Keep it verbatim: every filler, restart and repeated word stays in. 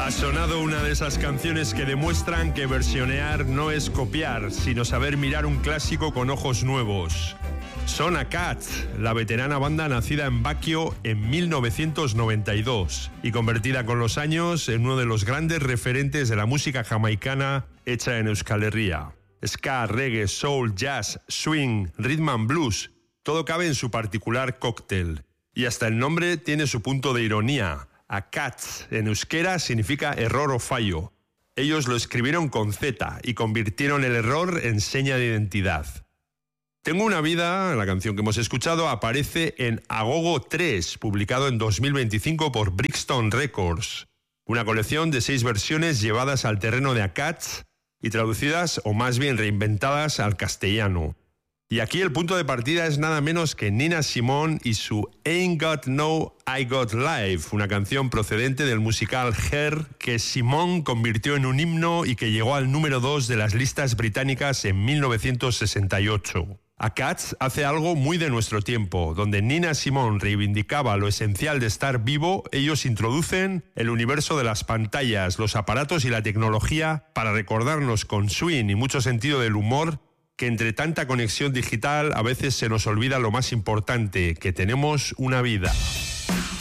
Ha sonado una de esas canciones que demuestran que versionear no es copiar, sino saber mirar un clásico con ojos nuevos. Son A Cat, la veterana banda nacida en Baquio en mil novecientos noventa y dos y convertida con los años en uno de los grandes referentes de la música jamaicana hecha en Euskal Herria. Ska, reggae, soul, jazz, swing, rhythm and blues, todo cabe en su particular cóctel. Y hasta el nombre tiene su punto de ironía. A Cat en euskera significa error o fallo. Ellos lo escribieron con Z y convirtieron el error en seña de identidad. Tengo una vida, la canción que hemos escuchado, aparece en Agogo tres, publicado en dos mil veinticinco por Brixton Records. Una colección de seis versiones llevadas al terreno de A Cat y traducidas o más bien reinventadas al castellano. Y aquí el punto de partida es nada menos que Nina Simone y su Ain't Got No, I Got Life, una canción procedente del musical Hair que Simone convirtió en un himno y que llegó al número dos de las listas británicas en mil novecientos sesenta y ocho. A Cat hace algo muy de nuestro tiempo. Donde Nina Simone reivindicaba lo esencial de estar vivo, ellos introducen el universo de las pantallas, los aparatos y la tecnología para recordarnos con swing y mucho sentido del humor que entre tanta conexión digital a veces se nos olvida lo más importante, que tenemos una vida.